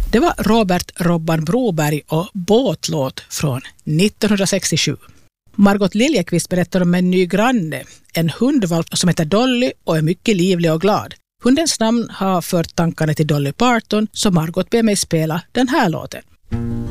Det var Robert Robban Broberg och Båtlåt från 1967. Margot Liljekvist berättar om en ny granne, en hundvalp som heter Dolly och är mycket livlig och glad. Hundens namn har fört tankarna till Dolly Parton, så Margot ber mig spela den här låten.